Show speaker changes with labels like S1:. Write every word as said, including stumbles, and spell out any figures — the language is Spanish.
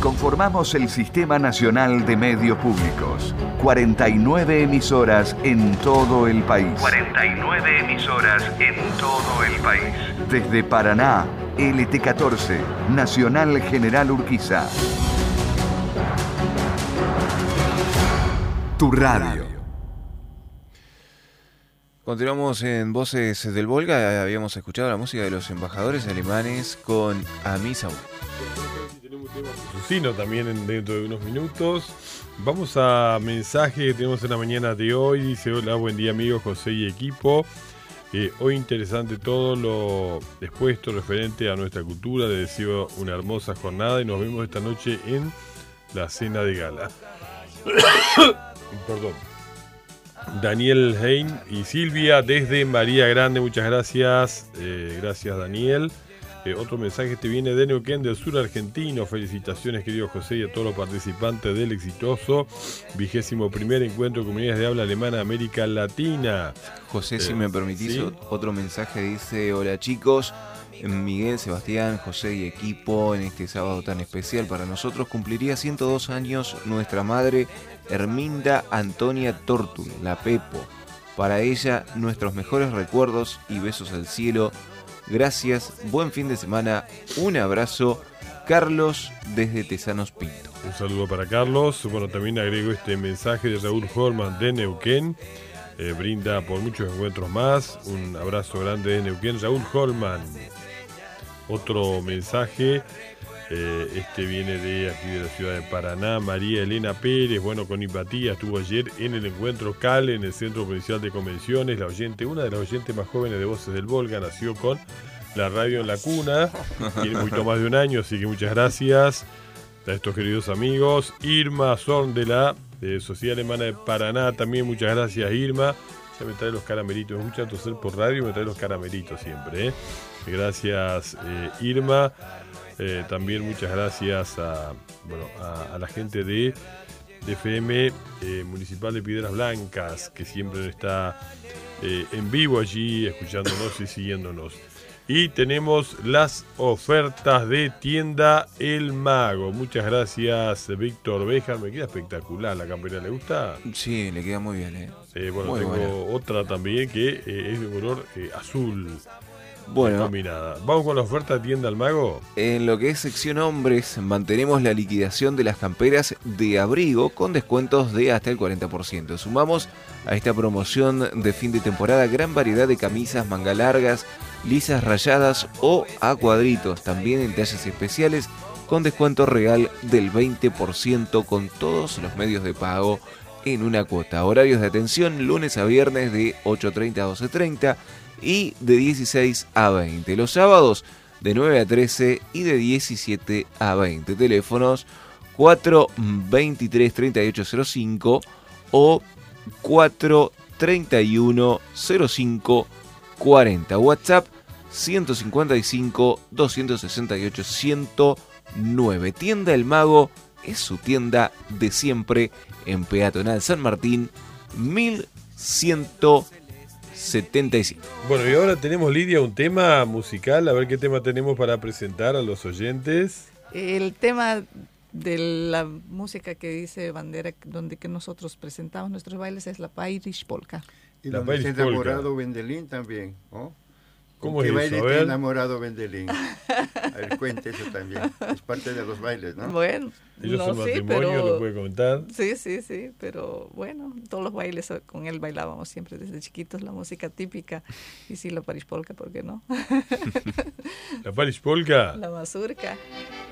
S1: Conformamos el Sistema Nacional de Medios Públicos. cuarenta y nueve emisoras en todo el país. cuarenta y nueve emisoras en todo el país. Desde Paraná, L T catorce, Nacional General Urquiza. Tu radio.
S2: Continuamos en Voces del Volga. Habíamos escuchado la música de los embajadores alemanes con Amisa.
S3: Tenemos un tema Susino también en, dentro de unos minutos. Vamos a mensaje que tenemos en la mañana de hoy. Dice: hola, buen día amigos, José y equipo. Eh, hoy interesante todo lo expuesto referente a nuestra cultura. Les deseo una hermosa jornada y nos vemos esta noche en la cena de gala. Perdón. Daniel Hein y Silvia desde María Grande, muchas gracias. Eh, gracias, Daniel. Eh, otro mensaje te viene de Neuquén, del sur argentino. Felicitaciones, querido José, y a todos los participantes del exitoso vigésimo primer encuentro de comunidades de habla alemana de América Latina.
S2: José, eh, si me permitís, ¿sí? Otro mensaje dice: hola chicos, Miguel, Sebastián, José y equipo, en este sábado tan especial para nosotros cumpliría ciento dos años nuestra madre Herminda Antonia Tortul, la Pepo. Para ella, nuestros mejores recuerdos y besos al cielo. Gracias, buen fin de semana, un abrazo. Carlos desde Tesanos Pinto.
S3: Un saludo para Carlos. Bueno, también agrego este mensaje de Raúl Holman de Neuquén. Eh, brinda por muchos encuentros más. Un abrazo grande de Neuquén, Raúl Holman. Otro mensaje, eh, este viene de aquí de la ciudad de Paraná, María Elena Pérez. Bueno, con empatía estuvo ayer en el encuentro C A L en el Centro Provincial de Convenciones. La oyente, una de las oyentes más jóvenes de Voces del Volga, nació con la radio en la cuna, tiene mucho más de un año, así que muchas gracias a estos queridos amigos. Irma Zorn de la eh, Sociedad Alemana de Paraná, también muchas gracias, Irma. Ya me trae los caramelitos, me escucha toser por radio, me trae los caramelitos siempre, ¿eh? Gracias, eh, Irma. Eh, también muchas gracias a, bueno, a, a la gente de, de F M eh, Municipal de Piedras Blancas, que siempre está eh, en vivo allí, escuchándonos y siguiéndonos. Y tenemos las ofertas de Tienda El Mago. Muchas gracias, Víctor Béjar. Me queda espectacular la campera, ¿le gusta?
S2: Sí, le queda muy bien, ¿eh?
S3: eh bueno,
S2: muy
S3: tengo
S2: buena.
S3: Otra también que eh, es de color eh, azul.
S2: Bueno,
S3: combinada. ¿Vamos con la oferta de Tienda El Mago?
S2: En lo que es sección hombres, mantenemos la liquidación de las camperas de abrigo con descuentos de hasta el cuarenta por ciento. Sumamos a esta promoción de fin de temporada gran variedad de camisas manga largas, lisas rayadas o a cuadritos, también en tallas especiales con descuento real del veinte por ciento con todos los medios de pago en una cuota. Horarios de atención lunes a viernes de ocho treinta a doce treinta y de dieciséis a veinte. Los sábados de nueve a trece y de diecisiete a veinte. Teléfonos cuatro veintitrés treinta y ocho cero cinco o cuatro treinta y uno cero cinco cuarenta. WhatsApp ciento cincuenta y cinco doscientos sesenta y ocho ciento nueve. Tienda El Mago es su tienda de siempre en Peatonal San Martín mil ciento setenta y cinco.
S3: Bueno, y ahora tenemos, Lidia, un tema musical. A ver qué tema tenemos para presentar a los oyentes.
S4: El tema de la música que dice Bandera, donde que nosotros presentamos nuestros bailes, es la Pairish Polka.
S5: Y
S3: La
S5: donde está
S3: Pairish Polka.
S5: enamorado Vendelín también, ¿no?
S3: ¿Cómo
S5: ¿Con
S3: es
S5: qué baile
S3: eso? A
S5: está
S3: ver.
S5: enamorado Vendelín? A ver, cuente eso también. Es parte de los bailes, ¿no?
S4: Bueno,
S3: Ellos
S4: no,
S3: son
S4: sí,
S3: matrimonio,
S4: pero...
S3: lo puede comentar.
S4: Sí, sí, sí, pero bueno, todos los bailes con él bailábamos siempre desde chiquitos, la música típica. Y sí, la Pairish Polka, ¿por qué no?
S3: La Pairish Polka.
S4: La mazurka.